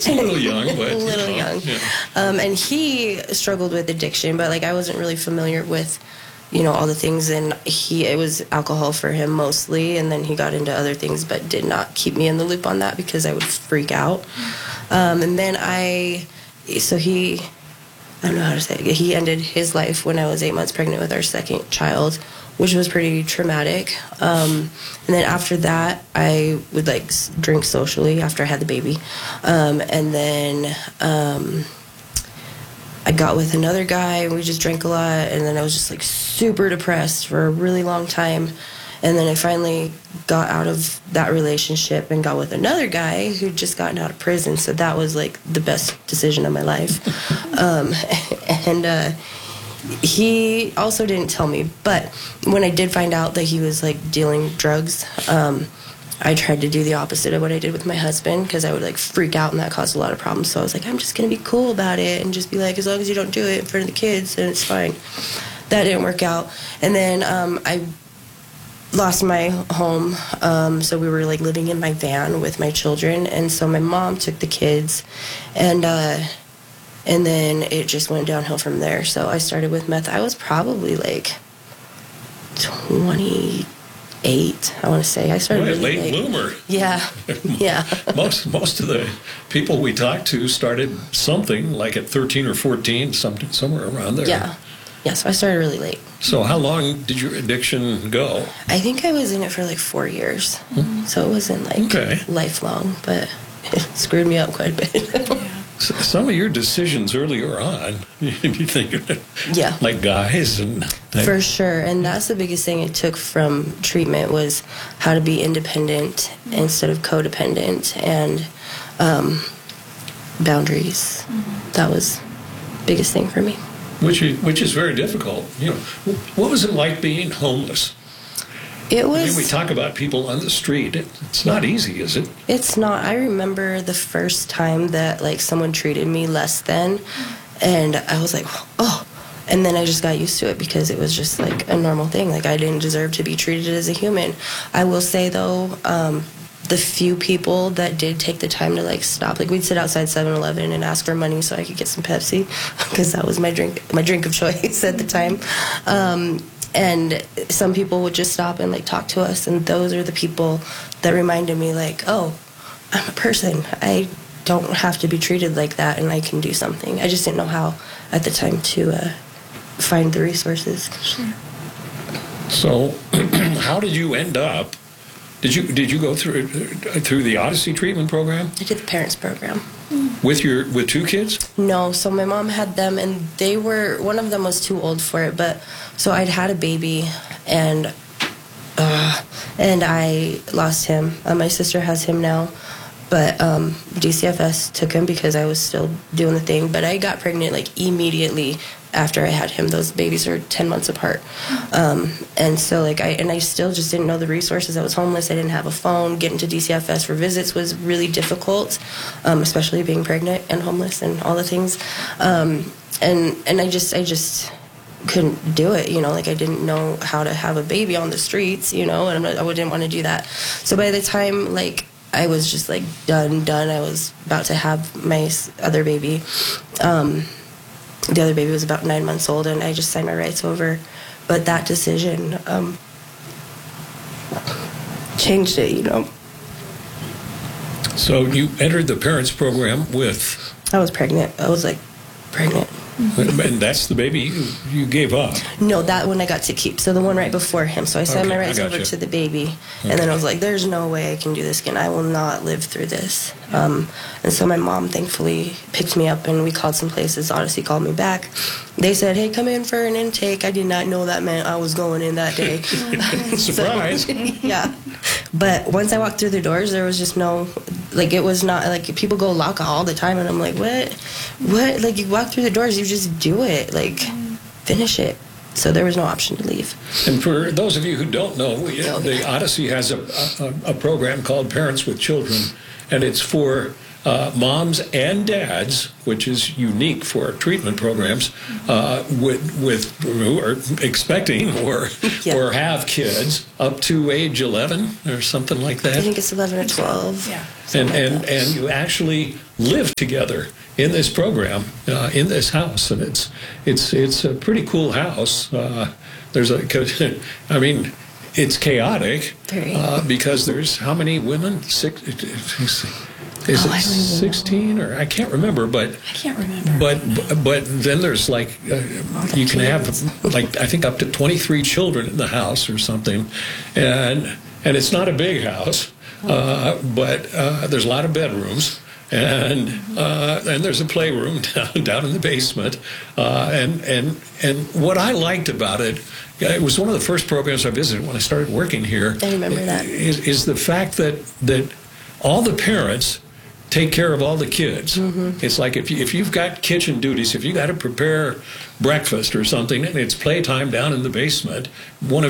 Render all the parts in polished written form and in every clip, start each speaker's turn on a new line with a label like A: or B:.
A: It's a little young, but
B: a little young.
A: Yeah.
B: And he struggled with addiction, but like I wasn't really familiar with, all the things, and it was alcohol for him mostly, and then he got into other things, but did not keep me in the loop on that because I would freak out. And then I don't know how to say it. He ended his life when I was 8 months pregnant with our second child, which was pretty traumatic. And then after that, I would like drink socially after I had the baby. And then I got with another guy and we just drank a lot. And then I was just like super depressed for a really long time. And then I finally got out of that relationship and got with another guy who'd just gotten out of prison. So that was like the best decision of my life. He also didn't tell me, but when I did find out that he was like dealing drugs, I tried to do the opposite of what I did with my husband because I would like freak out and that caused a lot of problems. So I was like, I'm just going to be cool about it and just be like, as long as you don't do it in front of the kids, then it's fine. That didn't work out. And then I lost my home, so we were like living in my van with my children, and so my mom took the kids, and then it just went downhill from there. So I started with meth. I was probably like 28, I want to say. I started really
A: late bloomer.
B: Yeah.
A: Most of the people we talked to started something like at 13 or 14, somewhere around there.
B: Yeah, so I started really late.
A: So how long did your addiction go?
B: I think I was in it for like 4 years. So it wasn't like lifelong, but it screwed me up quite a bit.
A: Some of your decisions earlier on, you'd be thinking, like guys.
B: For sure, and that's the biggest thing it took from treatment was how to be independent instead of codependent, and boundaries. That was the biggest thing for me.
A: Which is very difficult. What was it like being homeless?
B: It was.
A: I mean, we talk about people on the street. It's not easy, is it?
B: It's not. I remember the first time that like someone treated me less than, and I was like, oh. And then I just got used to it because it was just like a normal thing. Like I didn't deserve to be treated as a human. I will say though, the few people that did take the time to like stop, like we'd sit outside 7-Eleven and ask for money so I could get some Pepsi because that was my drink of choice at the time. And some people would just stop and like talk to us, and those are the people that reminded me like, oh, I'm a person. I don't have to be treated like that, and I can do something. I just didn't know how at the time to find the resources.
C: Sure.
A: So, how did you end up? Did you go through the Odyssey treatment program?
B: I did the parents program.
A: With 2 kids?
B: No, so my mom had them, and one of them was too old for it, but so I'd had a baby, and I lost him. My sister has him now, but DCFS took him because I was still doing the thing, but I got pregnant like immediately after I had him. Those babies are 10 months apart. And so like I still just didn't know the resources. I was homeless. I didn't have a phone. Getting to DCFS for visits was really difficult, especially being pregnant and homeless and all the things. And I just couldn't do it, like I didn't know how to have a baby on the streets, and I didn't want to do that. So by the time like I was just like done, I was about to have my other baby. The other baby was about 9 months old, and I just signed my rights over. But that decision changed it,
A: So you entered the parents program with...
B: I was pregnant. I was like pregnant.
A: And that's the baby you gave up?
B: No, that one I got to keep. So the one right before him. So I signed my rights over to the baby. And then I was like, there's no way I can do this again. I will not live through this. And so my mom thankfully picked me up, and we called some places. Odyssey called me back. They said, hey, come in for an intake. I did not know that meant I was going in that day.
A: Surprise.
B: Yeah. But once I walked through the doors, there was just no, like, it was not, like, people go lock all the time, and I'm like, what? Like, you walk through the doors, you just do it. Like, finish it. So there was no option to leave.
A: And for those of you who don't know, the Odyssey has a program called Parents with Children, and it's for moms and dads, which is unique for treatment programs, with who are expecting or
B: Yeah.
A: or have kids up to age 11 or something like
B: I
A: that.
B: think it's 11 or 12.
C: Yeah.
A: And you actually live together in this program, in this house, and it's a pretty cool house. There's I mean, it's chaotic
B: Very.
A: because there's how many women? Is
B: I
A: it
B: don't even know.
A: 16 or I can't remember, but
C: I can't remember.
A: but then there's like you can have like I think up to 23 children in the house or something, and it's not a big house, but there's a lot of bedrooms. And there's a playroom down in the basement, and what I liked about it, it was one of the first programs I visited when I started working here.
B: I remember that.
A: Is the fact that all the parents take care of all the kids.
B: Mm-hmm.
A: It's like if you've got kitchen duties, if you got to prepare breakfast or something, and it's playtime down in the basement, one of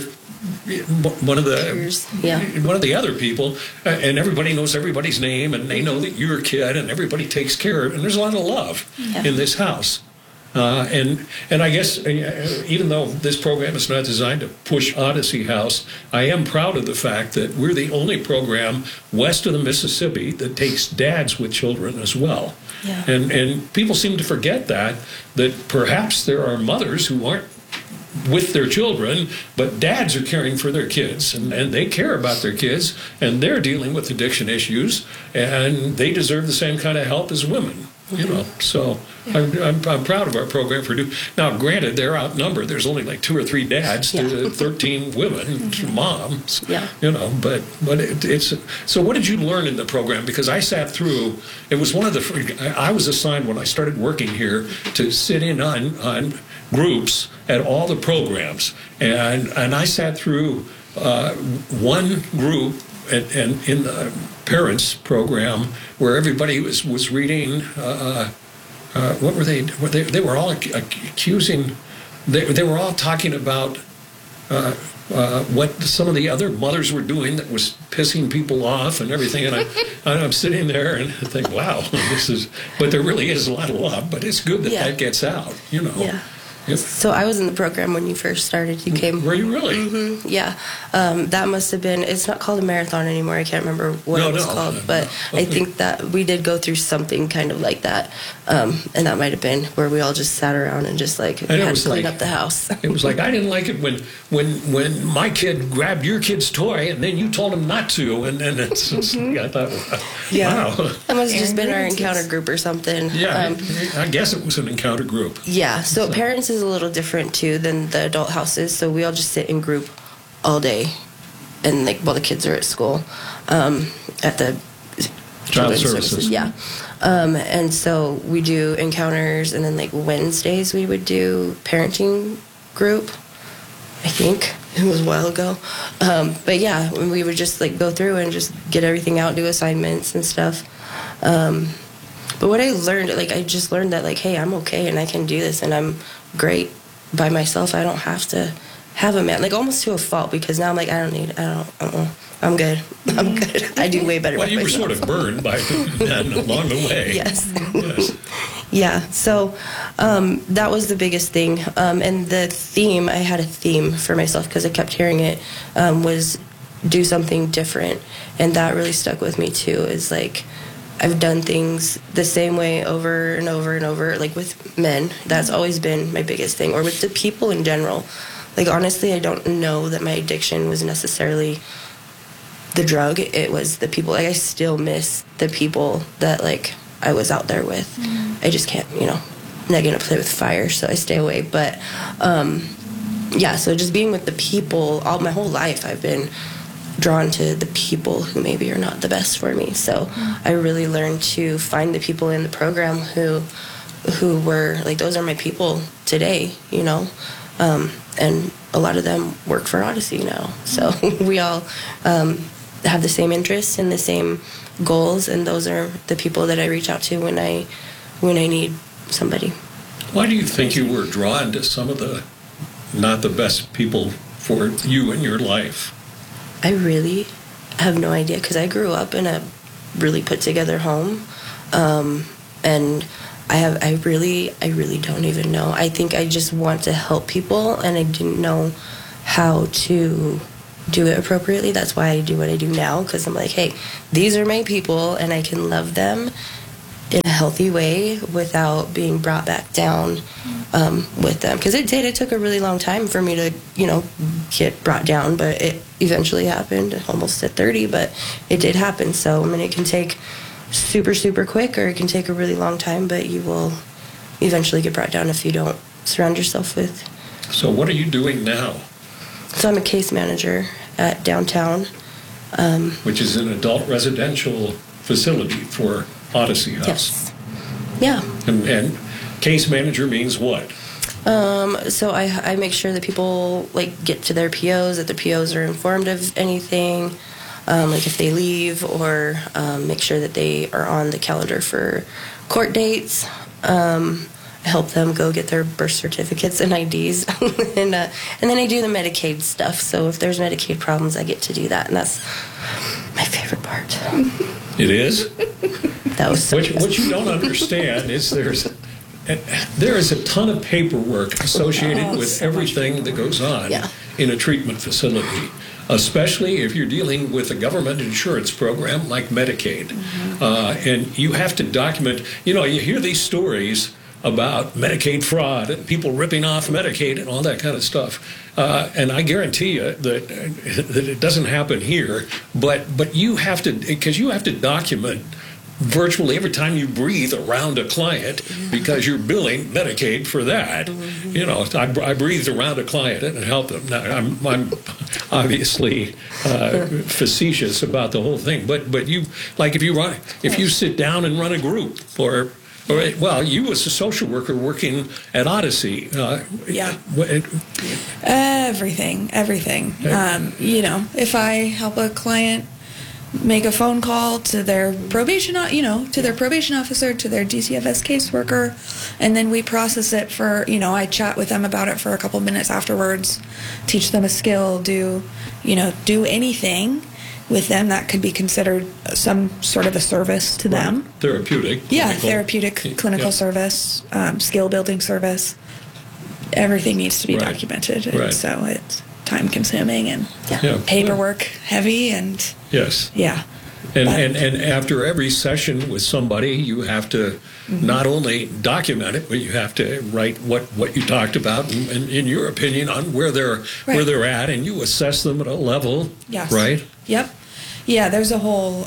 A: the
B: Peers, yeah.
A: one of the other people, and everybody knows everybody's name, and they know that you're a kid, and everybody takes care of it, and there's a lot of love
B: Yeah.
A: in this house. And I guess even though this program is not designed to push Odyssey House, I am proud of the fact that we're the only program west of the Mississippi that takes dads with children as well.
B: Yeah.
A: And people seem to forget that perhaps there are mothers who aren't with their children, but dads are caring for their kids, and they care about their kids, and they're dealing with addiction issues, and they deserve the same kind of help as women. You know, so I'm proud of our program for now. Granted, they're outnumbered. There's only like 2 or 3 dads to 13 women, moms.
B: Yeah.
A: You know, but it's so. What did you learn in the program? Because I sat through. It was one of the. I was assigned when I started working here to sit in on groups at all the programs, and I sat through one group. And in the parents program, where everybody was reading, what were they? They were all accusing. They were all talking about what some of the other mothers were doing that was pissing people off and everything. And I'm sitting there and I think, wow, this is. But there really is a lot of love. But it's good that
B: Yeah.
A: that gets out. You know.
B: Yeah. So I was in the program when you first started. You came.
A: Were you really?
B: Mm-hmm. Yeah, that must have been. It's not called a marathon anymore. I can't remember what it was called, but I think that we did go through something kind of like that, and that might have been where we all just sat around and just like
A: And it
B: had
A: was
B: to clean
A: like-
B: up the house.
A: It was like I didn't like it when my kid grabbed your kid's toy and then you told him not to, and then it's I thought,
B: Yeah.
A: wow,
B: That must have just been our
C: Parents is-
B: encounter group or something.
A: yeah. I guess it was an encounter group.
B: Yeah, so parents is a little different too than the adult houses. So we all just sit in group all day, and like while the kids are at school, at the
A: Child
B: children's
A: services.
B: Yeah, and so we do encounters, and then like Wednesdays we would do parenting group. I think it was a while ago, but yeah, we would just like go through and just get everything out, do assignments and stuff. But what I learned, like, I just learned that, like, hey, I'm okay and I can do this and I'm great by myself. I don't have to have a man, like, almost to a fault, because now I'm like, I'm good. I'm good. I do way better
A: Well,
B: by
A: you were
B: myself.
A: sort of burned by men along the way.
B: Yes.
A: Yes.
B: Yeah, so that was the biggest thing. And the theme, I had a theme for myself because I kept hearing it, was do something different. And that really stuck with me too, is like, I've done things the same way over and over and over, like with men. That's always been my biggest thing, or with the people in general. Like, honestly, I don't know that my addiction was necessarily the drug. It was the people. Like, I still miss the people that, like, I was out there with. I just can't, I'm not going to play with fire, so I stay away. But, yeah, so just being with the people, my whole life I've been drawn to the people who maybe are not the best for me. So I really learned to find the people in the program who were, like, those are my people today, and a lot of them work for Odyssey now. So we all have the same interests and the same goals, and those are the people that I reach out to when I need somebody.
A: Why do you think you were drawn to some of the not the best people for you in your life?
B: I really have no idea, because I grew up in a really put together home. And I really don't even know. I think I just want to help people, and I didn't know how to do it appropriately. That's why I do what I do now, because I'm like, hey, these are my people, and I can love them in a healthy way without being brought back down with them. Because it took a really long time for me to, get brought down, but it eventually happened, almost at 30, but it did happen. So, I mean, it can take super, super quick, or it can take a really long time, but you will eventually get brought down if you don't surround yourself with.
A: So what are you doing now?
B: So I'm a case manager at downtown.
A: Which is an adult residential facility for Odyssey House.
B: Yes. Yeah.
A: And case manager means what?
B: So I make sure that people get to their POs, that the POs are informed of anything, if they leave, or make sure that they are on the calendar for court dates. I help them go get their birth certificates and IDs, and then I do the Medicaid stuff. So if there's Medicaid problems, I get to do that, and that's my favorite part.
A: It is?
B: That was so
A: What you don't understand is there is a ton of paperwork associated with everything that goes on in a treatment facility, especially if you're dealing with a government insurance program like Medicaid. And you have to document, you hear these stories about Medicaid fraud and people ripping off Medicaid and all that kind of stuff. And I guarantee you that it doesn't happen here, but you have to, because you have to document virtually every time you breathe around a client, because you're billing Medicaid for that. I breathed around a client and helped them. Now, I'm obviously facetious about the whole thing, but you, if you sit down and run a group, you as a social worker working at Odyssey.
C: Everything. If I help a client make a phone call to their probation, to their probation officer, to their DCFS caseworker, and then we process it for, I chat with them about it for a couple minutes afterwards, teach them a skill, do anything with them that could be considered some sort of a service to them.
A: Therapeutic.
C: Therapeutic, clinical service, skill building service. Everything needs to be documented. And so it's time consuming and paperwork heavy and And
A: after every session with somebody, you have to not only document it, but you have to write what you talked about and in your opinion on where they're at, and you assess them at a level.
C: Yes.
A: Right.
C: Yep. Yeah. There's a whole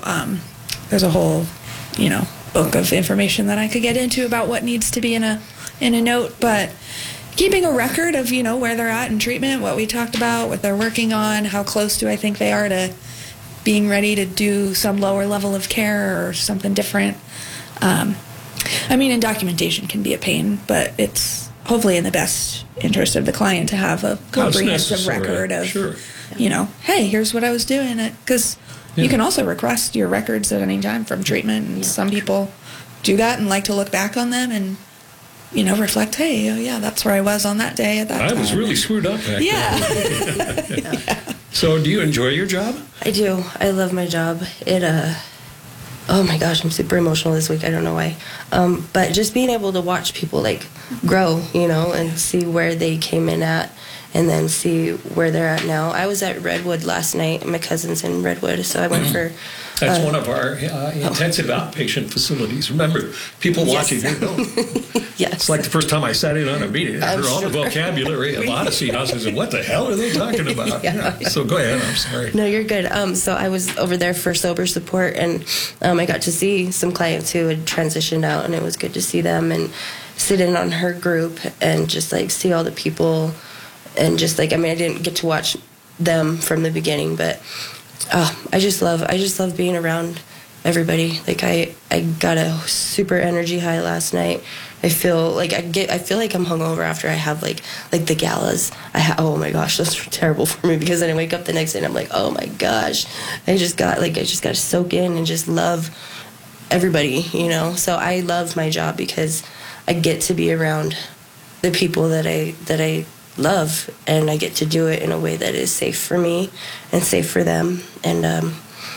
C: book of information that I could get into about what needs to be in a note, but keeping a record of where they're at in treatment, what we talked about, what they're working on, how close do I think they are to being ready to do some lower level of care or something different. And documentation can be a pain, but it's hopefully in the best interest of the client to have a comprehensive record of, hey, here's what I was doing. Because you can also request your records at any time from treatment, and some people do that and like to look back on them and reflect, hey, that's where I was on that day at that time.
A: I was really screwed up back then. So do you enjoy your job?
B: I do. I love my job. Oh my gosh, I'm super emotional this week. I don't know why. But just being able to watch people grow, and see where they came in at, and then see where they're at now. I was at Redwood last night. My cousin's in Redwood, so I went for...
A: That's one of our intensive outpatient facilities. Remember, people watching here don't.
B: Yes.
A: It's like the first time I sat in on a meeting. I heard all the vocabulary of Odyssey House. I said, what the hell are they talking about? So go ahead. I'm sorry.
B: No, you're good. So I was over there for sober support, and I got to see some clients who had transitioned out, and it was good to see them and sit in on her group and just see all the people, and just I didn't get to watch them from the beginning, but I just love being around everybody. I got a super energy high last night. I feel like I'm hungover after I have the galas. Oh my gosh, those were terrible for me, because then I wake up the next day and I'm like, oh my gosh, I just got to soak in and just love everybody, So I love my job because I get to be around the people that I love, and I get to do it in a way that is safe for me and safe for them, and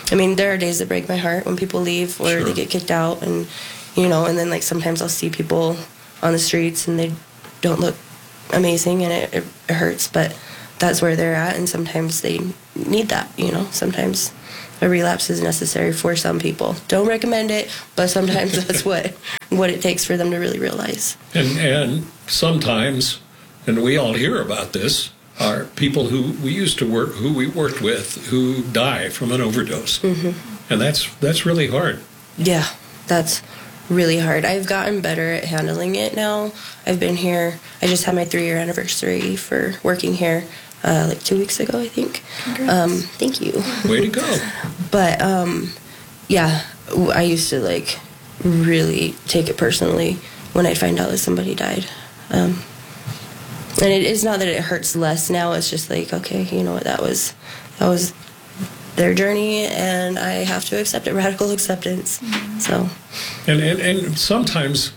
B: I mean, there are days that break my heart when people leave or
A: Sure.
B: they get kicked out, and and then like sometimes I'll see people on the streets and they don't look amazing, and it hurts, but that's where they're at, and sometimes they need that. Sometimes a relapse is necessary for some people. Don't recommend it, but sometimes that's what it takes for them to really realize.
A: And sometimes, and we all hear about this, are people who we worked with, who die from an overdose, and that's really hard.
B: Yeah, that's really hard. I've gotten better at handling it now. I've been here. I just had my 3-year anniversary for working here like 2 weeks ago, I think. Thank you.
A: Way to go.
B: But yeah, I used to like really take it personally when I'd find out that somebody died. And it's not that it hurts less now. It's just like, okay, you know what, that was their journey, and I have to accept it. Radical acceptance. So.
A: And sometimes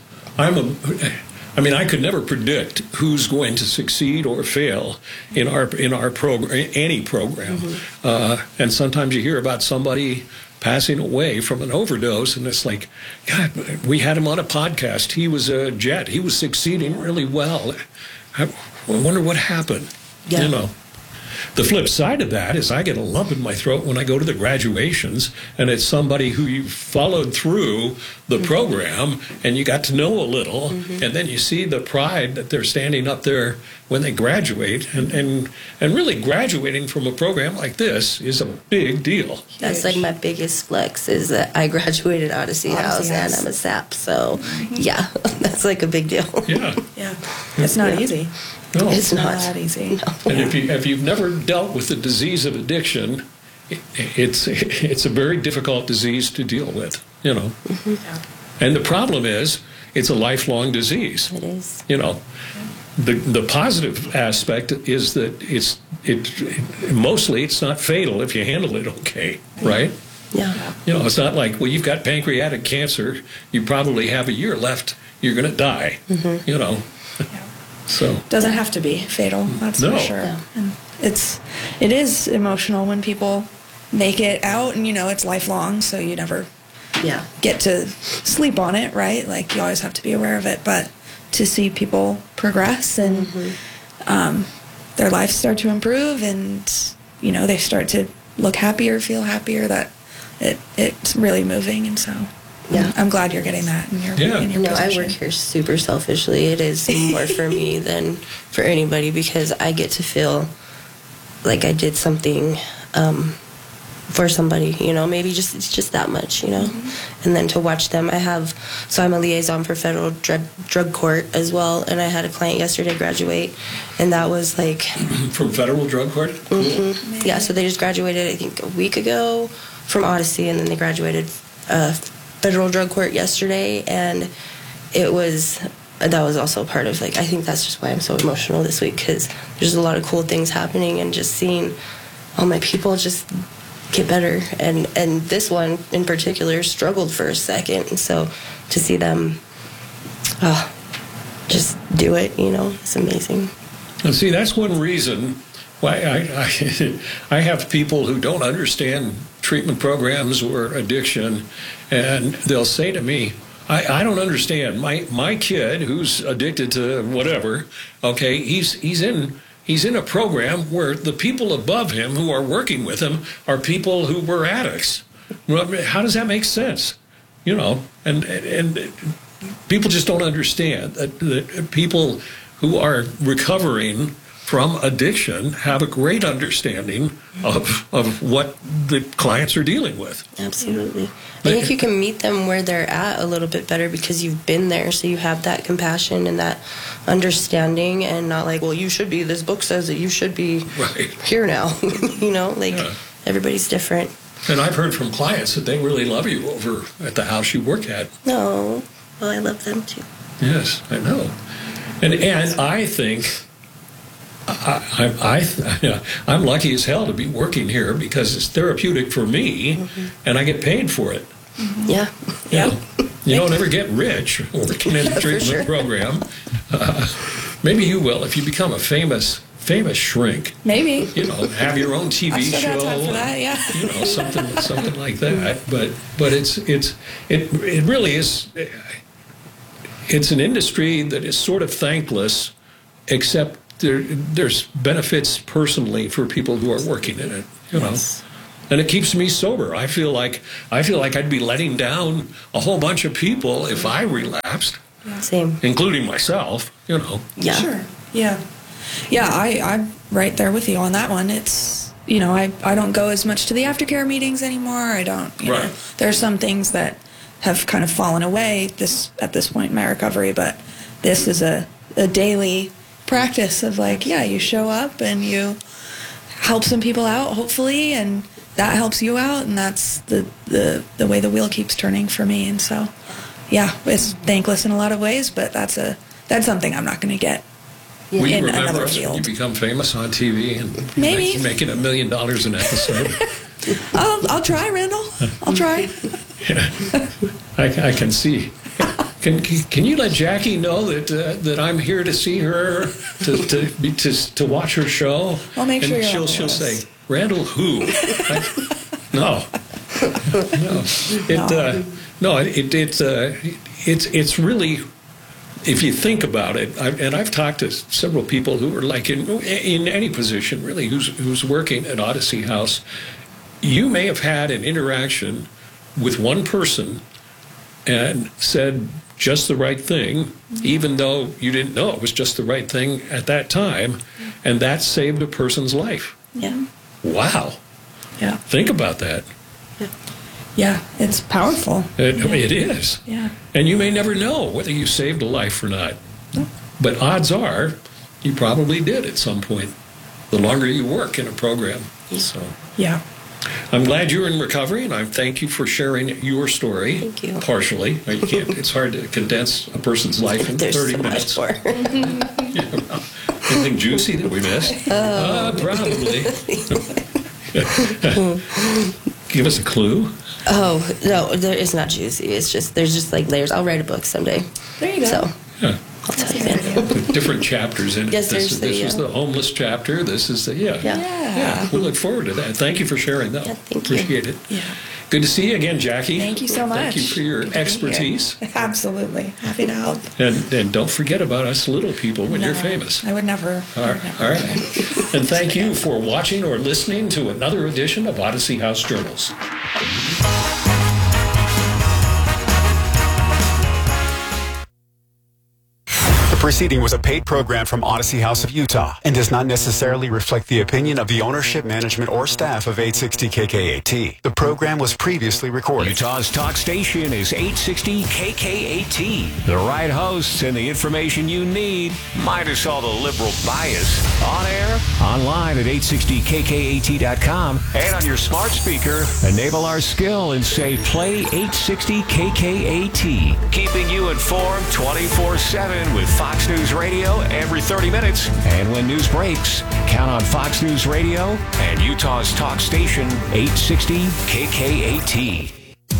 A: I could never predict who's going to succeed or fail in our program, any program. And sometimes you hear about somebody passing away from an overdose, and it's like, God, we had him on a podcast. He was a jet. He was succeeding really well. I wonder what happened.
B: Yeah.
A: The flip side of that is I get a lump in my throat when I go to the graduations, and it's somebody who you followed through the program and you got to know a little, and then you see the pride that they're standing up there when they graduate, and really graduating from a program like this is a big deal.
B: That's like my biggest flex is that I graduated Odyssey House and I'm a SAP. So yeah, that's like a big deal.
A: Yeah.
C: Yeah. It's not easy.
A: No.
B: It's not
C: that easy.
A: And if you've never dealt with the disease of addiction, it's a very difficult disease to deal with, And the problem is, it's a lifelong disease.
B: It is.
A: The positive aspect is that mostly it's not fatal if you handle it okay, right?
B: Yeah.
A: It's not like, well, you've got pancreatic cancer, you probably have a year left, you're going to die, So
C: Doesn't have to be fatal, that's
A: No.
C: for sure.
B: Yeah.
C: And it is emotional when people make it out, and it's lifelong, so you never
B: Yeah.
C: get to sleep on it, right? Like, you always have to be aware of it, but to see people progress and their lives start to improve, and they start to look happier, feel happier, that it's really moving. And so
B: Yeah.
C: I'm glad you're getting that in your
B: No, I
C: position.
B: work here super selfishly. It is more for me than for anybody, because I get to feel like I did something for somebody, maybe it's just that much, And then to watch them, I'm a liaison for federal drug court as well, and I had a client yesterday graduate, and that was like...
A: from federal drug court?
B: Yeah, so they just graduated, I think, a week ago from Odyssey, and then they graduated federal drug court yesterday, and that was also part of, I think that's just why I'm so emotional this week, because there's a lot of cool things happening, and just seeing all my people just get better, and this one in particular struggled for a second, and so to see them just do it, it's amazing.
A: And see, that's one reason why I have people who don't understand treatment programs or addiction, and they'll say to me, I don't understand. My kid who's addicted to whatever, okay, he's in a program where the people above him who are working with him are people who were addicts. How does that make sense? And people just don't understand that people who are recovering from addiction have a great understanding of what the clients are dealing with.
B: Absolutely. I think you can meet them where they're at a little bit better because you've been there, so you have that compassion and that understanding, and not like, well, you should be, this book says that you should be here now. Everybody's different.
A: And I've heard from clients that they really love you over at the house you work at.
B: No, well, I love them too.
A: Yes, I know. And I think I'm lucky as hell to be working here because it's therapeutic for me, and I get paid for it.
B: Yeah.
A: You don't ever get rich working in a treatment program. Maybe you will if you become a famous famous shrink.
C: Maybe.
A: You know, have your own TV
C: I still
A: show.
C: got time for that, yeah.
A: You know, something like that. But it really is. It's an industry that is sort of thankless, except there's benefits personally for people who are working in it. You know. And it keeps me sober. I feel like I'd be letting down a whole bunch of people if I relapsed.
B: Same.
A: Including myself, you know.
B: Yeah.
C: Sure. Yeah. Yeah, I'm right there with you on that one. It's, you know, I don't go as much to the aftercare meetings anymore. I don't, you know, there are some things that have kind of fallen away at this point in my recovery, but this is a daily practice of like, yeah, you show up and you help some people out, hopefully, and that helps you out, and that's the way the wheel keeps turning for me. And so, yeah, it's thankless in a lot of ways, but that's something I'm not going to get
A: Will you
C: in
A: remember
C: another
A: us when you
C: field.
A: become famous on TV and
C: Maybe.
A: making $1 million an episode?
C: I'll try, Randall. I'll try.
A: Yeah. I can see. Can you let Jackie know that I'm here to see her to watch her show?
C: I'll make sure
A: and
C: you're on
A: she'll
C: the list.
A: say, Randall who? No. It's really, if you think about it, and I've talked to several people who are like in any position really who's working at Odyssey House. You may have had an interaction with one person and said just the right thing, even though you didn't know it was just the right thing at that time, and that saved a person's life.
B: Yeah.
A: Wow.
C: Yeah.
A: Think about that.
C: Yeah, it's powerful.
A: It is.
C: Yeah.
A: And you may never know whether you saved a life or not. But odds are you probably did at some point, the longer you work in a program. So
C: Yeah.
A: I'm glad you're in recovery, and I thank you for sharing your story.
B: Thank you.
A: Partially. You can't, it's hard to condense a person's life in
B: There's
A: 30
B: so
A: minutes.
B: much more.
A: Anything juicy that we missed? Probably. Give us a clue.
B: Oh, no, there is not juicy. It's just, there's just like layers. I'll write a book someday.
C: There you go.
B: So,
A: Yeah.
B: I'll tell you then.
A: Different chapters in it.
B: Yes,
A: this
B: there's
A: is the homeless chapter. This is the,
B: Yeah.
A: Yeah, we look forward to that. Thank you for sharing that.
B: Yeah, thank you.
A: Appreciate it.
C: Yeah.
A: Good to see you again, Jackie.
C: Thank you so much.
A: Thank you for your
C: Good to be here.
A: expertise.
C: Absolutely. Happy to help.
A: And don't forget about us little people when you're
C: No,
A: famous.
C: I would never.
A: All right. And thank you for watching or listening to another edition of Odyssey House Journals.
D: The preceding was a paid program from Odyssey House of Utah and does not necessarily reflect the opinion of the ownership, management, or staff of 860 KKAT. The program was previously recorded.
E: Utah's talk station is 860 KKAT. The right hosts and the information you need, minus all the liberal bias. On air, online at 860kkat.com, and on your smart speaker, enable our skill and say play 860 KKAT. Keeping you informed 24/7 with Fox News Radio every 30 minutes. And when news breaks, count on Fox News Radio and Utah's talk station 860 KKAT.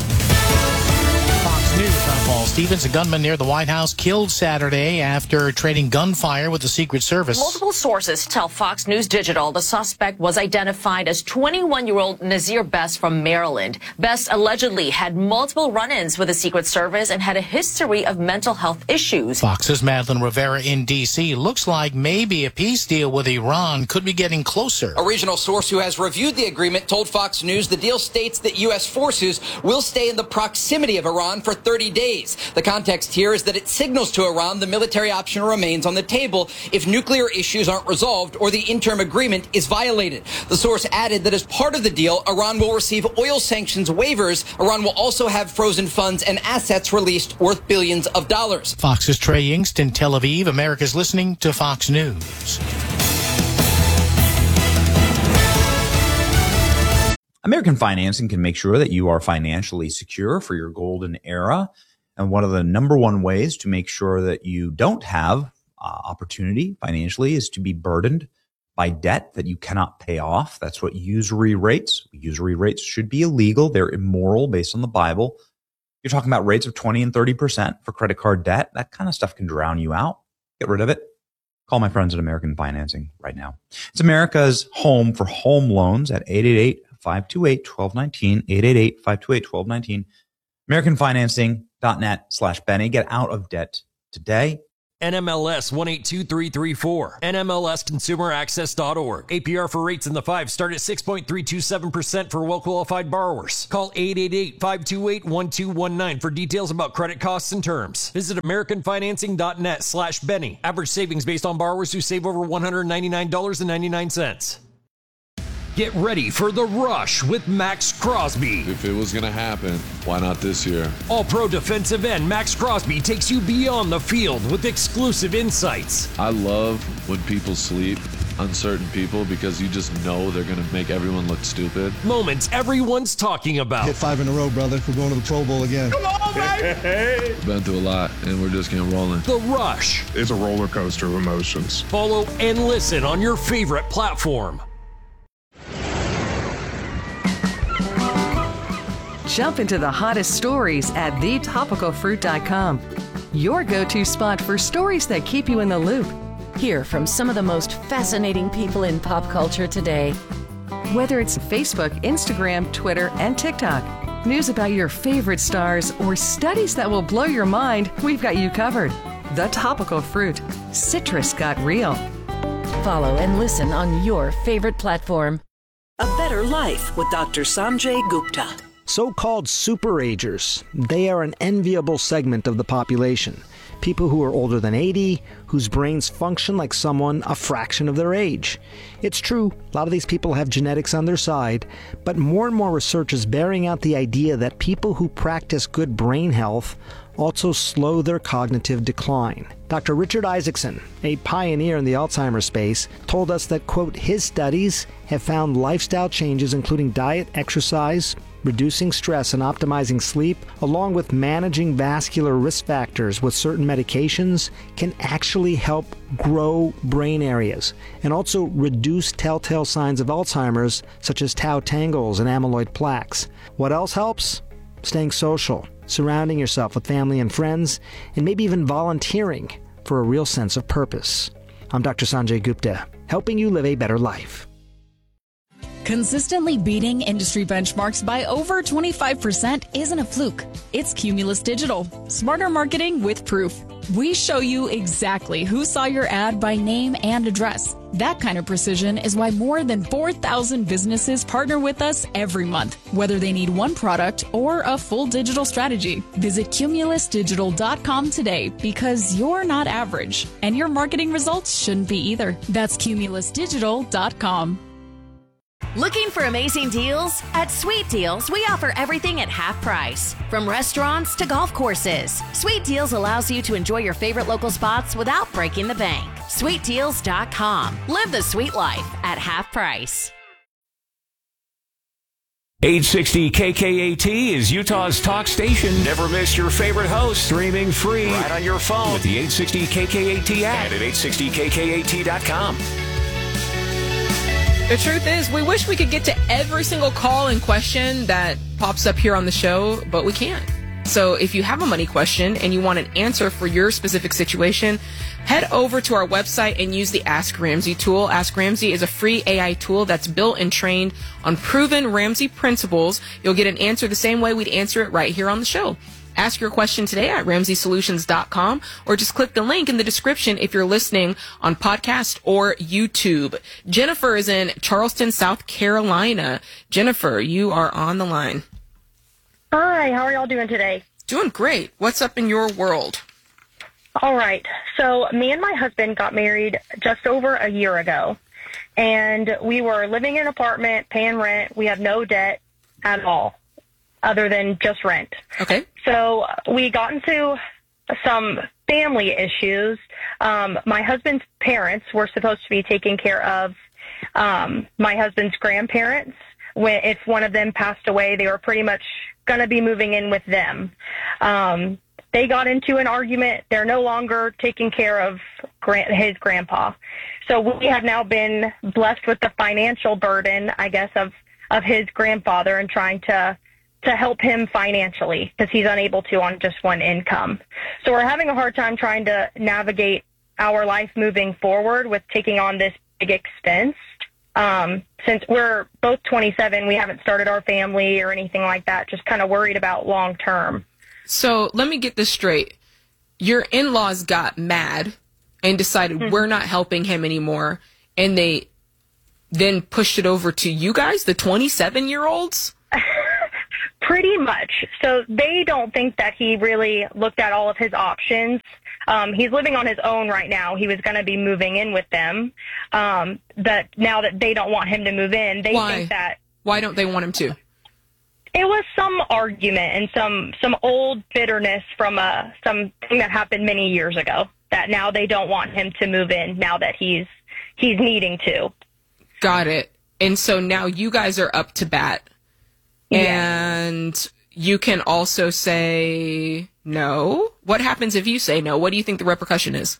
F: Fox News, I'm Paul Stevens. A gunman near the White House killed Saturday after trading gunfire with the Secret Service.
G: Multiple sources tell Fox News Digital the suspect was identified as 21-year-old Nazir Best from Maryland. Best allegedly had multiple run-ins with the Secret Service and had a history of mental health issues.
F: Fox's Madeline Rivera in D.C. Looks like maybe a peace deal with Iran could be getting closer.
H: A regional source who has reviewed the agreement told Fox News the deal states that U.S. forces will stay in the proximity of Iran for 30 days. The context here is that it signals to Iran the military option remains on the table if nuclear issues aren't resolved or the interim agreement is violated. The source added that as part of the deal, Iran will receive oil sanctions waivers. Iran will also have frozen funds and assets released worth billions of dollars.
F: Fox's Trey Yingst in Tel Aviv. America's listening to Fox News.
I: American Financing can make sure that you are financially secure for your golden era. And one of the number one ways to make sure that you don't have opportunity financially is to be burdened by debt that you cannot pay off. That's what usury rates. Usury rates should be illegal. They're immoral based on the Bible. You're talking about rates of 20 and 30% for credit card debt. That kind of stuff can drown you out. Get rid of it. Call my friends at American Financing right now. It's America's home for home loans at 888-528-1219, 888-528-1219, AmericanFinancing.net/Benny. Get out of debt today.
J: NMLS 182334. NMLSConsumerAccess.org. APR for rates in the 5 start at 6.327% for well-qualified borrowers. Call 888-528-1219 for details about credit costs and terms. Visit AmericanFinancing.net/Benny. Average savings based on borrowers who save over $199.99. Get ready for The Rush with Max Crosby.
K: If it was going to happen, why not this year?
J: All-pro defensive end Max Crosby takes you beyond the field with exclusive insights.
K: I love when people sleep on certain people because you just know they're going to make everyone look stupid.
J: Moments everyone's talking about.
L: Hit 5 in a row, brother. We're going to the Pro Bowl again.
K: Come on, baby! Been through a lot, and we're just getting rolling.
J: The Rush.
M: It's a roller coaster of emotions.
J: Follow and listen on your favorite platform.
N: Jump into the hottest stories at thetopicalfruit.com. Your go-to spot for stories that keep you in the loop.
O: Hear from some of the most fascinating people in pop culture today.
N: Whether it's Facebook, Instagram, Twitter, and TikTok, news about your favorite stars, or studies that will blow your mind, we've got you covered. The Topical Fruit. Citrus got real.
O: Follow and listen on your favorite platform.
P: A Better Life with Dr. Sanjay Gupta.
Q: So-called superagers, they are an enviable segment of the population. People who are older than 80, whose brains function like someone a fraction of their age. It's true, a lot of these people have genetics on their side, but more and more research is bearing out the idea that people who practice good brain health also slow their cognitive decline. Dr. Richard Isaacson, a pioneer in the Alzheimer's space, told us that, quote, his studies have found lifestyle changes including diet, exercise, reducing stress and optimizing sleep, along with managing vascular risk factors with certain medications, can actually help grow brain areas and also reduce telltale signs of Alzheimer's, such as tau tangles and amyloid plaques. What else helps? Staying social, surrounding yourself with family and friends, and maybe even volunteering for a real sense of purpose. I'm Dr. Sanjay Gupta, helping you live a better life.
R: Consistently beating industry benchmarks by over 25% isn't a fluke. It's Cumulus Digital. Smarter marketing with proof. We show you exactly who saw your ad by name and address. That kind of precision is why more than 4,000 businesses partner with us every month, whether they need one product or a full digital strategy. Visit cumulusdigital.com today because you're not average, and your marketing results shouldn't be either. That's cumulusdigital.com.
S: Looking for amazing deals? At Sweet Deals, we offer everything at half price. From restaurants to golf courses, Sweet Deals allows you to enjoy your favorite local spots without breaking the bank. SweetDeals.com. Live the sweet life at half price.
E: 860 KKAT is Utah's talk station. Never miss your favorite host. Streaming free right on your phone with the 860 KKAT app and at 860KKAT.com.
T: The truth is, we wish we could get to every single call and question that pops up here on the show, but we can't. So if you have a money question and you want an answer for your specific situation, head over to our website and use the Ask Ramsey tool. Ask Ramsey is a free AI tool that's built and trained on proven Ramsey principles. You'll get an answer the same way we'd answer it right here on the show. Ask your question today at RamseySolutions.com or just click the link in the description if you're listening on podcast or YouTube. Jennifer is in Charleston, South Carolina. Jennifer, you are on the line.
U: Hi, how are y'all doing today?
T: Doing great. What's up in your world?
U: All right. So me and my husband got married just over a year ago, and we were living in an apartment, paying rent. We have no debt at all other than just rent.
T: Okay.
U: So we got into some family issues. My husband's parents were supposed to be taking care of my husband's grandparents. If one of them passed away, they were pretty much going to be moving in with them. They got into an argument. They're no longer taking care of his grandpa. So we have now been blessed with the financial burden, I guess, of his grandfather and trying to help him financially because he's unable to on just one income. So we're having a hard time trying to navigate our life moving forward with taking on this big expense. Since we're both 27, we haven't started our family or anything like that, just kind of worried about long term.
T: So let me get this straight. Your in-laws got mad and decided we're not helping him anymore, and they then pushed it over to you guys, the 27-year-olds?
U: Pretty much. So they don't think that he really looked at all of his options. He's living on his own right now. He was going to be moving in with them. That now that they don't want him to move in, they think that...
T: Why don't they want him to?
U: It was some argument and some old bitterness from something that happened many years ago, that now they don't want him to move in now that he's needing to.
T: Got it. And so now you guys are up to bat.
U: Yes.
T: And you can also say no. What happens if you say no? What do you think the repercussion is?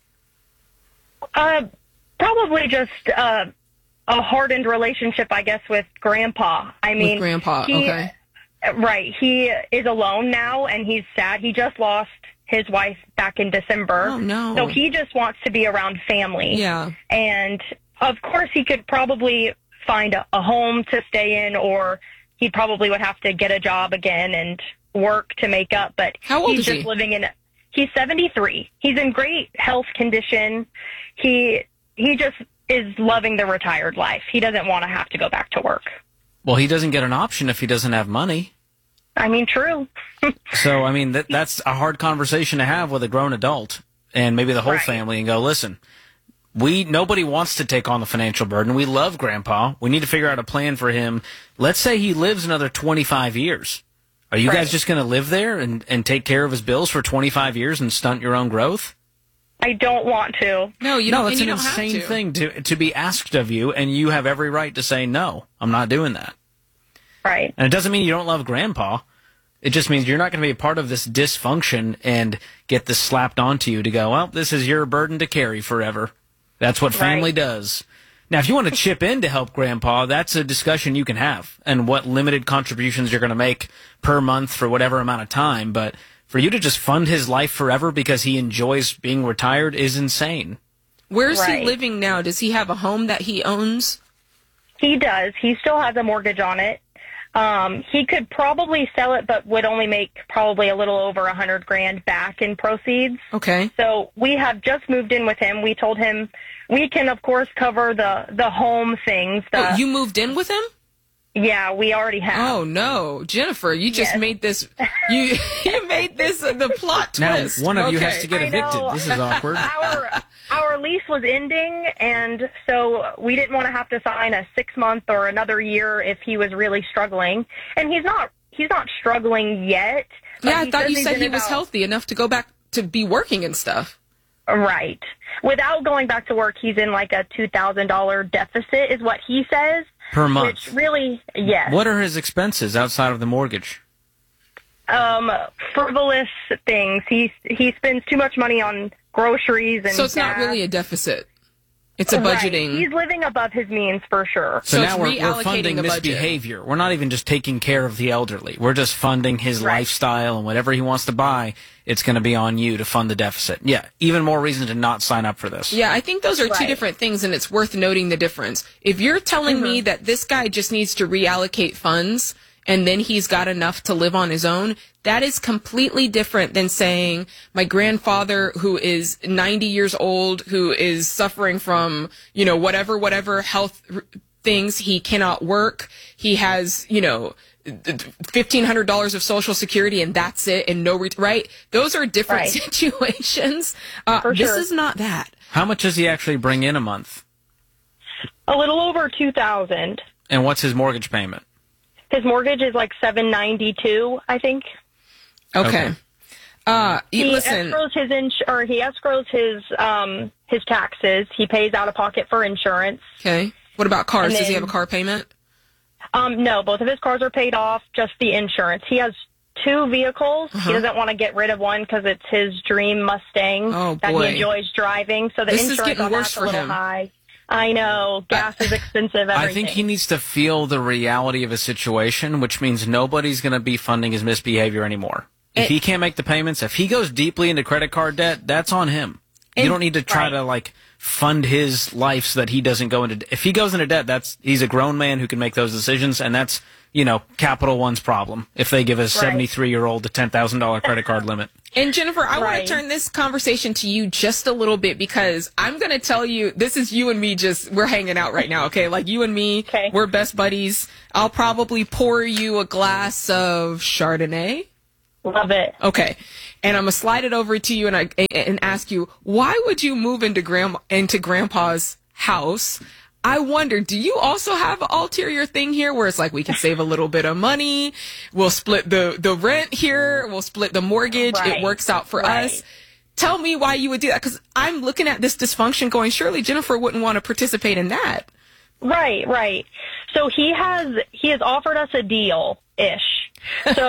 U: Probably just a hardened relationship, I guess, with Grandpa. I mean,
T: with Grandpa, okay.
U: Right. He is alone now, and he's sad. He just lost his wife back in December.
T: Oh, no.
U: So he just wants to be around family.
T: Yeah.
U: And, of course, he could probably find a home to stay in, or he probably would have to get a job again and work to make up. But
T: how old
U: is
T: he?
U: He's 73. He's in great health condition. He just is loving the retired life. He doesn't want to have to go back to work.
B: Well, he doesn't get an option if he doesn't have money.
U: I mean, true.
B: So, I mean, that's a hard conversation to have with a grown adult and maybe the whole family and go, listen, nobody wants to take on the financial burden. We love Grandpa. We need to figure out a plan for him. Let's say he lives another 25 years. Are you guys just going to live there and take care of his bills for 25 years and stunt your own growth?
U: I don't want to.
T: No, you don't.
B: No, it's an
T: you don't
B: insane
T: have to.
B: thing to be asked of you, and you have every right to say, no, I'm not doing that.
U: Right.
B: And it doesn't mean you don't love Grandpa. It just means you're not going to be a part of this dysfunction and get this slapped onto you to go, well, this is your burden to carry forever. That's what family does. Now, if you want to chip in to help Grandpa, that's a discussion you can have, and what limited contributions you're going to make per month for whatever amount of time. But for you to just fund his life forever because he enjoys being retired is insane.
T: Where's he living now? Does he have a home that he owns?
U: He does. He still has a mortgage on it. He could probably sell it, but would only make probably a little over $100,000 back in proceeds.
T: Okay.
U: So we have just moved in with him. We told him we can, of course, cover the home things.
T: You moved in with him?
U: Yeah, we already have.
T: Oh no, Jennifer, you just made this. You made this the plot twist.
B: Now one of you has to get evicted. This is awkward.
U: Our lease was ending, and so we didn't want to have to sign a 6-month or another year if he was really struggling. And he's not struggling yet.
T: Yeah, I thought you said he was healthy enough to go back to be working and stuff.
U: Right. Without going back to work, he's in like a $2,000 deficit, is what he says.
B: Per month.
U: Which really, yes.
B: What are his expenses outside of the mortgage?
U: Frivolous things. He spends too much money on groceries and
T: so it's not really a deficit. It's a budgeting.
U: Right. He's living above his means for sure.
B: So now we're funding misbehavior. We're not even just taking care of the elderly. We're just funding his lifestyle, and whatever he wants to buy, it's going to be on you to fund the deficit. Yeah, even more reason to not sign up for this.
T: Yeah, I think those are two different things, and it's worth noting the difference. If you're telling me that this guy just needs to reallocate funds and then he's got enough to live on his own, that is completely different than saying my grandfather who is 90 years old, who is suffering from, whatever health things, he cannot work, he has, $1,500 of Social Security and that's it, and right? Those are different situations. This is not that.
B: How much does he actually bring in a month?
U: A little over $2,000.
B: And what's his mortgage payment?
U: His mortgage is like $792, I think.
T: Okay.
U: He
T: listen.
U: escrows his taxes. He pays out of pocket for insurance.
T: Okay. What about cars? Does he have a car payment?
U: No, both of his cars are paid off. Just the insurance. He has 2 vehicles. He doesn't want to get rid of one because it's his dream Mustang that he enjoys driving. So the insurance
T: is getting worse
U: for him. A little high. I know. Gas is expensive. Everything.
B: I think he needs to feel the reality of his situation, which means nobody's going to be funding his misbehavior anymore. If he can't make the payments, if he goes deeply into credit card debt, that's on him. You don't need to try to like fund his life so that he doesn't go into. If he goes into debt, he's a grown man who can make those decisions, and that's Capital One's problem if they give a 73-year-old a $10,000 credit card limit.
T: And Jennifer, I want to turn this conversation to you just a little bit because I'm going to tell you, this is you and me we're hanging out right now, okay? Like you and me, we're best buddies. I'll probably pour you a glass of Chardonnay.
U: Love it.
T: Okay. And I'm going to slide it over to you and ask you, why would you move into Grandpa's house? I wonder, do you also have an ulterior thing here where it's like we can save a little bit of money, we'll split the rent here, we'll split the mortgage, it works out for us. Tell me why you would do that, because I'm looking at this dysfunction going, surely Jennifer wouldn't want to participate in that.
U: Right. So he has offered us a deal-ish. So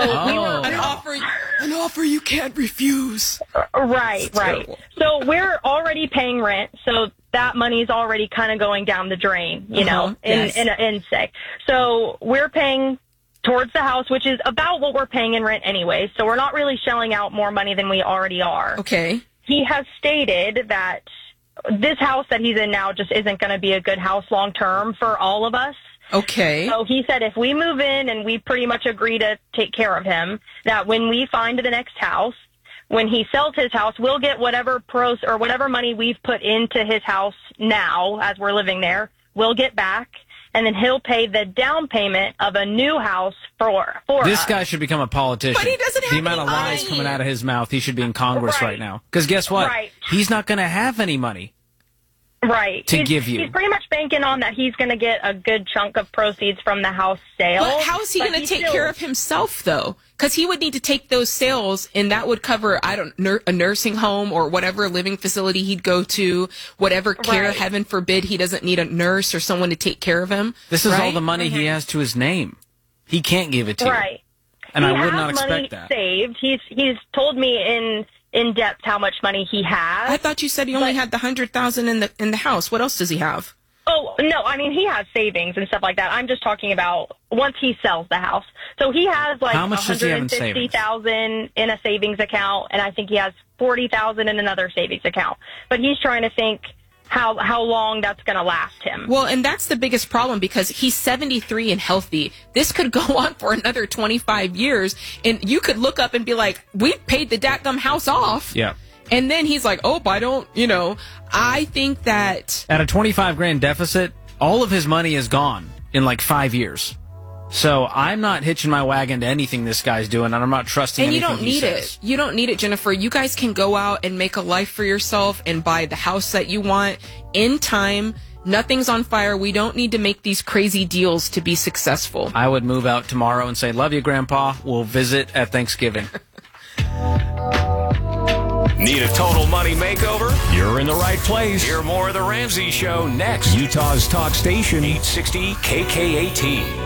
T: an offer you can't refuse.
U: Right. So we're already paying rent, so that money's already kind of going down the drain, in sick. So we're paying towards the house, which is about what we're paying in rent anyway. So we're not really shelling out more money than we already are.
T: Okay.
U: He has stated that this house that he's in now just isn't going to be a good house long term for all of us.
T: Okay.
U: So he said if we move in and we pretty much agree to take care of him, that when we find the next house, when he sells his house, we'll get whatever whatever money we've put into his house now as we're living there, we'll get back, and then he'll pay the down payment of a new house for
B: This
U: us.
B: guy should become a politician.
T: But he doesn't have
B: the amount of lies coming out of his mouth, he should be in Congress right now. Because guess what? He's not going to have any money. To give you.
U: He's pretty much banking on that he's going to get a good chunk of proceeds from the house sale.
T: But how is he going to take care of himself, though? Because he would need to take those sales, and that would cover, a nursing home or whatever living facility he'd go to, whatever care, heaven forbid, he doesn't need a nurse or someone to take care of him.
B: This is all the money he has to his name. He can't give it to you. And
U: he
B: I would
U: has
B: not expect
U: money
B: that.
U: Saved. He's told me in depth how much money he has.
T: I thought you said he only had the $100,000 in the house. What else does he have?
U: Oh, no, I mean, he has savings and stuff like that. I'm just talking about once he sells the house. So he has like $150,000 in a savings account, and I think he has $40,000 in another savings account. But he's trying to think how long that's going to last him.
T: Well, and that's the biggest problem because he's 73 and healthy. This could go on for another 25 years, and you could look up and be like, we paid the dadgum house off.
B: Yeah.
T: And then he's like, oh, I don't, I think that
B: at a $25,000 deficit, all of his money is gone in like 5 years. So I'm not hitching my wagon to anything this guy's doing, and I'm not trusting anything he says.
T: And you don't need it. You don't need it, Jennifer. You guys can go out and make a life for yourself and buy the house that you want in time. Nothing's on fire. We don't need to make these crazy deals to be successful.
B: I would move out tomorrow and say, love you, Grandpa. We'll visit at Thanksgiving.
E: Need a total money makeover? You're in the right place. Hear more of The Ramsey Show next. Utah's talk station, 860 KKAT.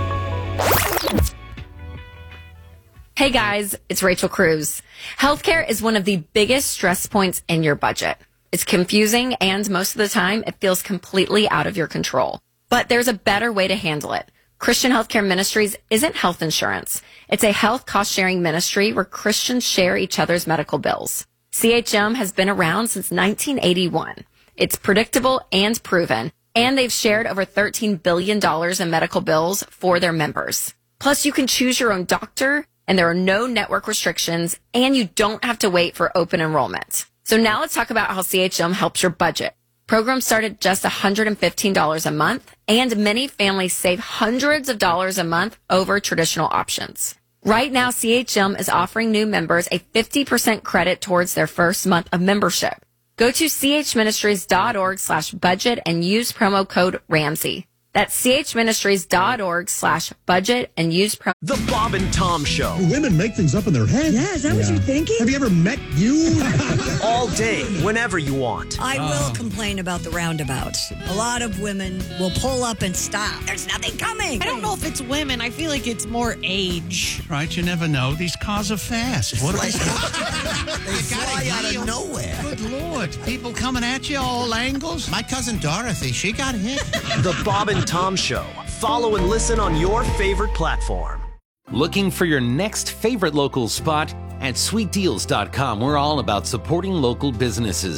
S: Hey guys, it's Rachel Cruz. Healthcare is one of the biggest stress points in your budget. It's confusing, and most of the time, it feels completely out of your control. But there's a better way to handle it. Christian Healthcare Ministries isn't health insurance. It's a health cost-sharing ministry where Christians share each other's medical bills. CHM has been around since 1981. It's predictable and proven, and they've shared over $13 billion in medical bills for their members. Plus, you can choose your own doctor, and there are no network restrictions, and you don't have to wait for open enrollment. So now let's talk about how CHM helps your budget. Programs start at just $115 a month, and many families save hundreds of dollars a month over traditional options. Right now, CHM is offering new members a 50% credit towards their first month of membership. Go to chministries.org/budget and use promo code Ramsey. That's chministries.org/budget and use promo.
C: The Bob and Tom Show.
L: Do women make things up in their head?
V: Yeah, is that what you're thinking?
L: Have you ever met you?
C: All day, whenever you want.
V: I will complain about the roundabouts. A lot of women will pull up and stop. There's nothing coming.
W: I don't know if it's women. I feel like it's more age.
X: Right, you never know. These cars are fast. What
V: They fly out of nowhere.
X: Good Lord. People coming at you all angles. My cousin Dorothy, she got hit.
C: The Bob and Tom Show. Follow and listen on your favorite platform.
Y: Looking for your next favorite local spot? At sweetdeals.com, we're all about supporting local businesses.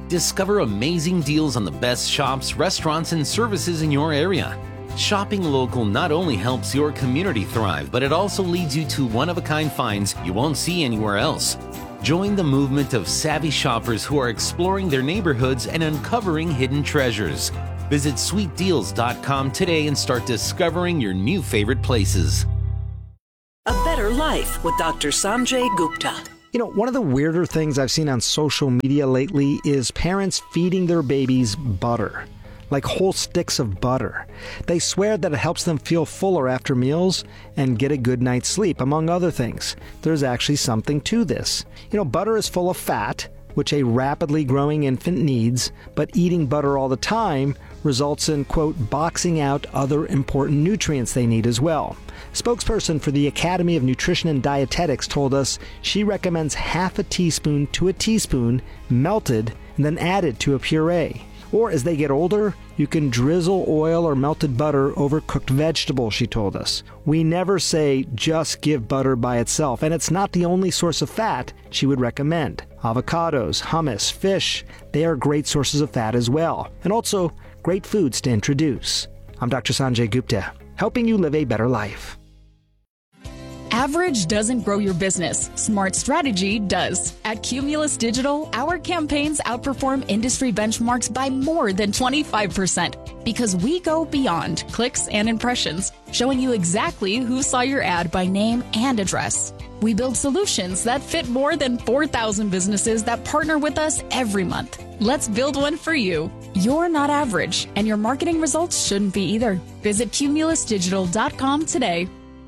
Y: Discover amazing deals on the best shops, restaurants, and services in your area. Shopping local not only helps your community thrive, but it also leads you to one-of-a-kind finds you won't see anywhere else. Join the movement of savvy shoppers who are exploring their neighborhoods and uncovering hidden treasures. Visit sweetdeals.com today and start discovering your new favorite places.
P: A Better Life with Dr. Sanjay Gupta.
Q: You know, one of the weirder things I've seen on social media lately is parents feeding their babies butter. Like whole sticks of butter. They swear that it helps them feel fuller after meals and get a good night's sleep, among other things. There's actually something to this. You know, butter is full of fat, which a rapidly growing infant needs, but eating butter all the time results in, quote, boxing out other important nutrients they need as well. Spokesperson for the Academy of Nutrition and Dietetics told us she recommends half a teaspoon to a teaspoon melted and then added to a puree. Or as they get older, you can drizzle oil or melted butter over cooked vegetables, she told us. We never say just give butter by itself, and it's not the only source of fat she would recommend. Avocados, hummus, fish, they are great sources of fat as well, and also great foods to introduce. I'm Dr. Sanjay Gupta, helping you live a better life.
R: Average doesn't grow your business. Smart strategy does. At Cumulus Digital, our campaigns outperform industry benchmarks by more than 25% because we go beyond clicks and impressions, showing you exactly who saw your ad by name and address. We build solutions that fit more than 4,000 businesses that partner with us every month. Let's build one for you. You're not average, and your marketing results shouldn't be either. Visit cumulusdigital.com today.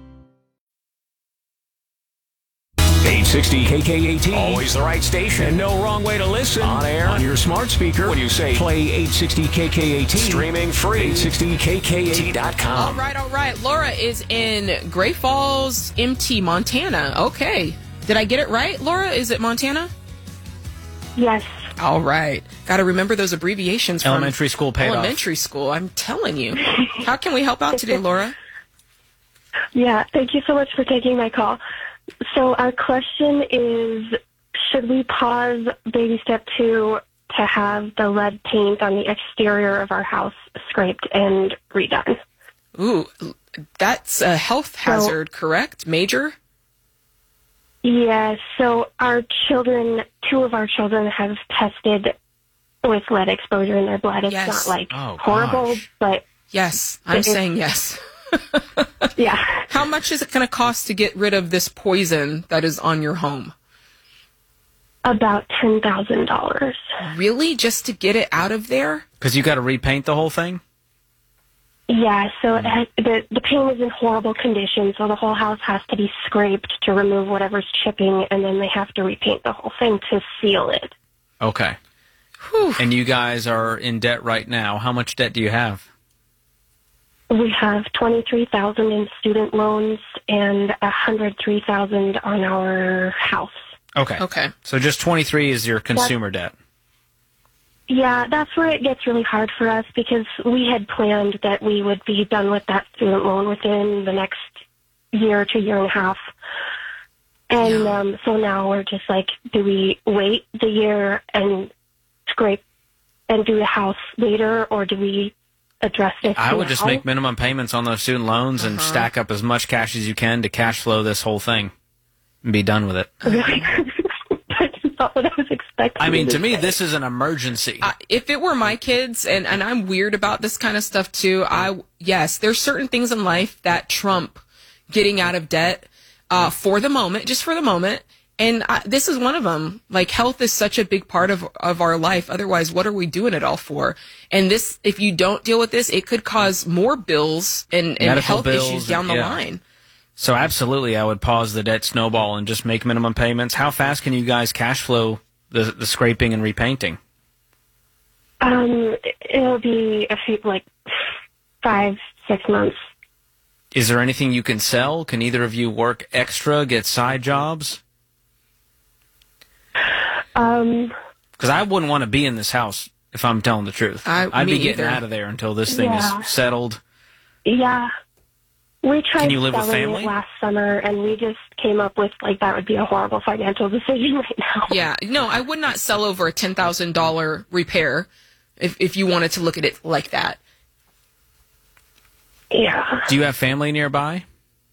E: 860 KKAT. Always the right station. And no wrong way to listen. On air, on your smart speaker. When you say play 860 KKAT. Streaming free. 860KKAT.com.
T: All right. Laura is in Great Falls, MT, Montana. Okay. Did I get it right, Laura? Is it Montana?
A: Yes.
T: All right. Got to remember those abbreviations from
B: elementary school paid off.
T: Elementary school. I'm telling you. How can we help out today, Laura?
A: Yeah. Thank you so much for taking my call. So our question is, should we pause baby step 2 to have the lead paint on the exterior of our house scraped and redone?
T: Ooh, that's a health hazard, correct? Major?
A: Yeah, so our children, 2 of our children have tested with lead exposure in their blood. It's not like horrible, but...
T: Yes, I'm saying yes.
A: Yeah.
T: How much is it going to cost to get rid of this poison that is on your home?
A: About $10,000.
T: Really? Just to get it out of there?
B: Because you got to repaint the whole thing?
A: Yeah, so the paint is in horrible condition, so the whole house has to be scraped to remove whatever's chipping, and then they have to repaint the whole thing to seal it.
B: Okay. Whew. And you guys are in debt right now. How much debt do you have?
A: We have $23,000 in student loans and $103,000 on our house.
B: Okay. So just 23 is your consumer debt.
A: Yeah, that's where it gets really hard for us because we had planned that we would be done with that student loan within the next year to year and a half. And so now we're just like, do we wait the year and scrape and do the house later, or do we address this?
B: I would just make minimum payments on those student loans and stack up as much cash as you can to cash flow this whole thing and be done with it.
A: Really? That's not what I was expecting.
B: I mean, to me, this is an emergency.
T: If it were my kids, and I'm weird about this kind of stuff too, yes, there's certain things in life that trump getting out of debt for the moment, just for the moment. And this is one of them. Like, health is such a big part of our life. Otherwise, what are we doing it all for? And this, if you don't deal with this, it could cause more bills and health issues down the line.
B: So absolutely, I would pause the debt snowball and just make minimum payments. How fast can you guys cash flow the scraping and repainting?
A: It'll be a few, 5-6 months.
B: Is there anything you can sell? Can either of you work extra, get side jobs? Because I wouldn't want to be in this house if I'm telling the truth. I'd be getting out of there until this thing is settled.
A: Yeah. We tried
B: Can you live with
A: selling
B: family?
A: it last summer, and we just came up with, like, that would be a horrible financial decision right now.
T: Yeah. No, I would not sell over a $10,000 repair if you wanted to look at it like that.
A: Yeah.
B: Do you have family nearby?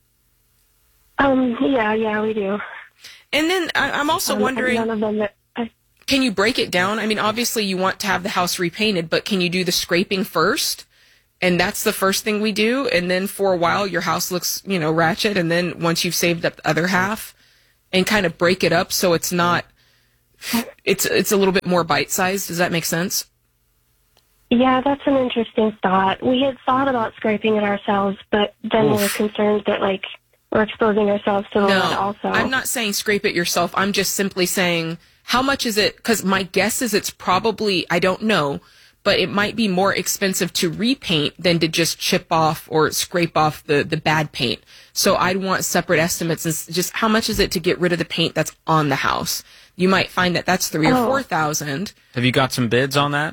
A: Yeah, we do.
T: And then I'm also wondering,
A: none of them that
T: can you break it down? I mean, obviously you want to have the house repainted, but can you do the scraping first? And that's the first thing we do. And then for a while, your house looks, ratchet. And then once you've saved up the other half and kind of break it up so it's not, it's a little bit more bite-sized. Does that make sense?
A: Yeah, that's an interesting thought. We had thought about scraping it ourselves, but then we were concerned that, like, we're exposing ourselves to the lead also.
T: I'm not saying scrape it yourself. I'm just simply saying, how much is it? Because my guess is it's probably, I don't know, but it might be more expensive to repaint than to just chip off or scrape off the bad paint. So I'd want separate estimates and just how much is it to get rid of the paint that's on the house. You might find that that's $3,000 or $4,000.
B: Have you got some bids on that?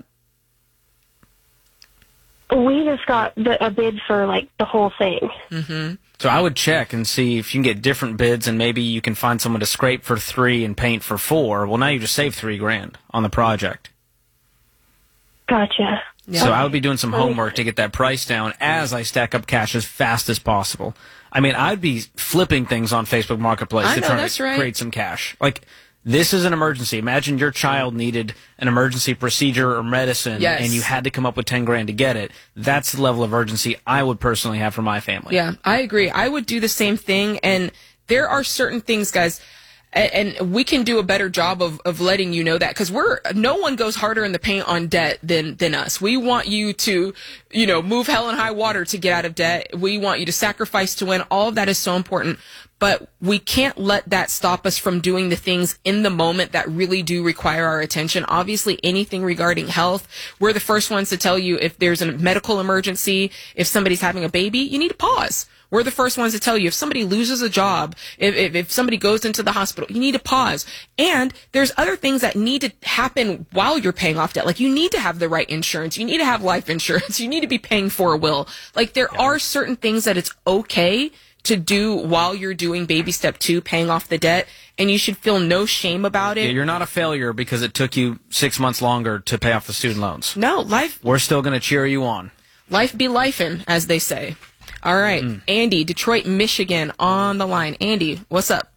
A: We just got a bid for, like, the whole thing.
T: Mm-hmm.
B: So I would check and see if you can get different bids, and maybe you can find someone to scrape for $3,000 and paint for $4,000. Well, now you just saved $3,000 on the project.
A: Gotcha.
B: Yeah. So I would be doing some homework to get that price down as I stack up cash as fast as possible. I mean, I'd be flipping things on Facebook Marketplace to try to create some cash. Like, this is an emergency. Imagine your child needed an emergency procedure or medicine, and you had to come up with $10,000 to get it. That's the level of urgency I would personally have for my family.
T: Yeah, I agree. I would do the same thing. And there are certain things, guys, and we can do a better job of letting you know that, because no one goes harder in the paint on debt than us. We want you to, move hell and high water to get out of debt. We want you to sacrifice to win. All of that is so important. But we can't let that stop us from doing the things in the moment that really do require our attention. Obviously, anything regarding health, we're the first ones to tell you if there's a medical emergency, if somebody's having a baby, you need to pause. We're the first ones to tell you if somebody loses a job, if somebody goes into the hospital, you need to pause. And there's other things that need to happen while you're paying off debt. Like, you need to have the right insurance. You need to have life insurance. You need to be paying for a will. Like, there are certain things that it's okay to do while you're doing baby step 2, paying off the debt, and you should feel no shame about it.
B: Yeah, you're not a failure because it took you 6 months longer to pay off the student loans.
T: No,
B: we're still going to cheer you on.
T: Life be lifin', as they say. All right, Andy, Detroit, Michigan, on the line. Andy, what's up?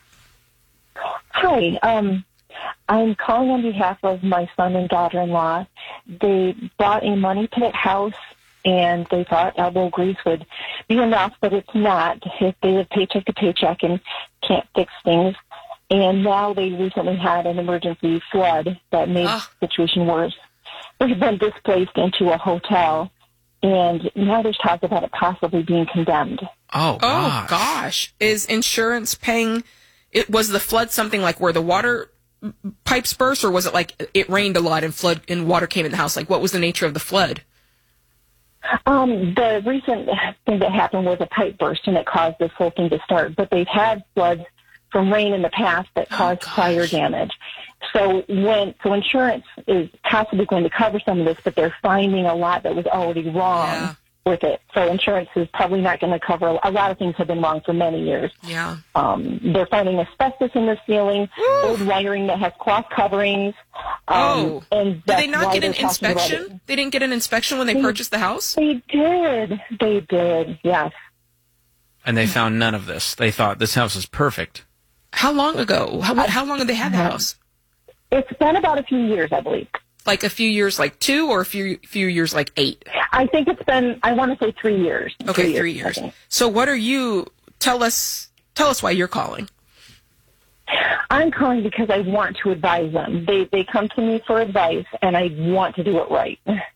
D: Hi, I'm calling on behalf of my son and daughter-in-law. They bought a money pit house, and they thought elbow grease would be enough, but it's not. If they live paycheck to paycheck and can't fix things. And now they recently had an emergency flood that made the situation worse. They've been displaced into a hotel, and now there's talk about it possibly being condemned.
B: Oh
T: gosh. Is insurance paying? Was the flood something like where the water pipes burst, or was it like it rained a lot and water came in the house? Like, what was the nature of the flood?
D: The recent thing that happened was a pipe burst, and it caused this whole thing to start. But they've had floods from rain in the past that caused fire damage. So insurance is possibly going to cover some of this, but they're finding a lot that was already wrong with it. So insurance is probably not going to cover a lot of things have been wrong for many years.
T: Yeah.
D: They're finding asbestos in the ceiling, old wiring that has cloth coverings. And
T: did they not get an inspection? They didn't get an inspection when they purchased the house?
D: They did. They did, yes.
B: And they found none of this. They thought this house is perfect.
T: How long ago? How long have they had the house?
D: It's been about a few years, I believe.
T: Like a few years, like 2, or a few years, like 8?
D: I think it's been, I want to say 3 years.
T: Okay, 3 years. So what are you, tell us why you're calling.
D: I'm calling because I want to advise them. They come to me for advice, and I want to do it right.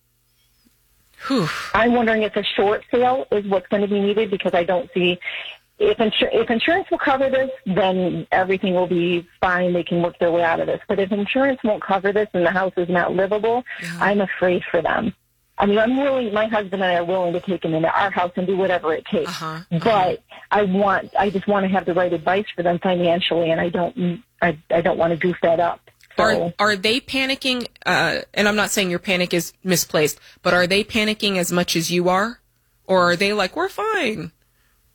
D: I'm wondering if a short sale is what's going to be needed, because I don't see... If insurance will cover this, then everything will be fine. They can work their way out of this. But if insurance won't cover this and the house is not livable, I'm afraid for them. I mean, my husband and I are willing to take them into our house and do whatever it takes. But I just want to have the right advice for them financially, and I don't want to goof that up. So,
T: are they panicking? And I'm not saying your panic is misplaced, but are they panicking as much as you are? Or are they like, we're fine?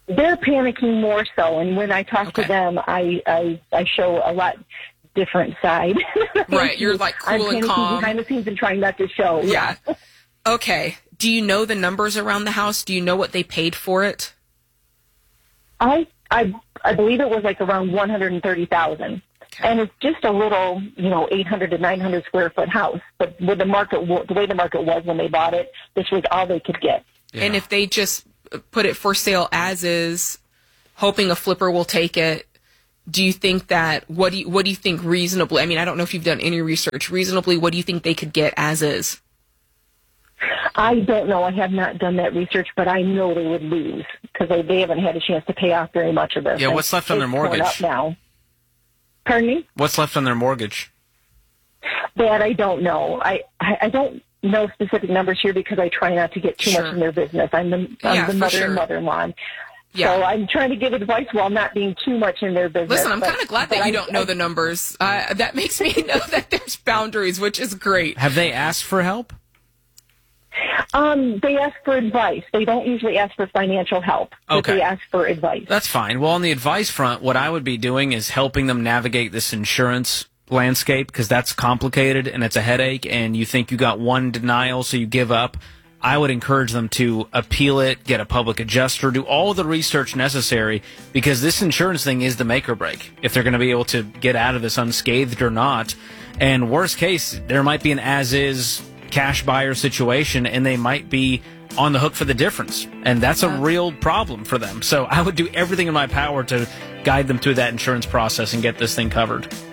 D: They're panicking more so, and when I talk to them, I show a lot different side.
T: Right, you're like cool and calm
D: behind the scenes and trying not to show.
T: Yeah. Okay. Do you know the numbers around the house? Do you know what they paid for it?
D: I believe it was like around $130,000. And it's just a little, 800 to 900 square foot house. But with the way the market was when they bought it, this was all they could get.
T: Yeah. And if they just put it for sale as is, hoping a flipper will take it, do you think that, what do you think reasonably, I mean, I don't know if you've done any research, reasonably, what do you think they could get as is?
D: I don't know. I have not done that research, but I know they would lose because they haven't had a chance to pay off very much of this.
B: Yeah, what's left on their mortgage?
D: Up now. Pardon me?
B: What's left on their mortgage?
D: That I don't know. I don't know specific numbers here because I try not to get too much in their business. I'm the mother and mother-in-law.
T: Yeah.
D: So I'm trying to give advice while not being too much in their business.
T: Listen, I'm kind of glad that you don't know the numbers. That makes me know that there's boundaries, which is great.
B: Have they asked for help?
D: They ask for advice. They don't usually ask for financial help. But they ask for advice.
B: That's fine. Well, on the advice front, what I would be doing is helping them navigate this insurance landscape because that's complicated and it's a headache and you think you got one denial so you give up. I would encourage them to appeal it, get a public adjuster, do all the research necessary because this insurance thing is the make or break if they're going to be able to get out of this unscathed or not. And worst case, there might be an as-is cash buyer situation and they might be on the hook for the difference. And that's a real problem for them. So I would do everything in my power to guide them through that insurance process and get this thing covered.